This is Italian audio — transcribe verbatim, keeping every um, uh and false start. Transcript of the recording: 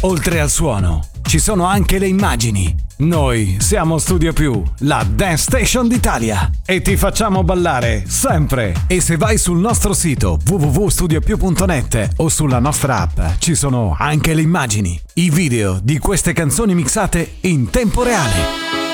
Oltre al suono, ci sono anche le immagini. Noi siamo Studio Più, la Dance Station d'Italia, e ti facciamo ballare sempre. E se vai sul nostro sito w w w punto studio più punto net o sulla nostra app, ci sono anche le immagini, i video di queste canzoni mixate in tempo reale.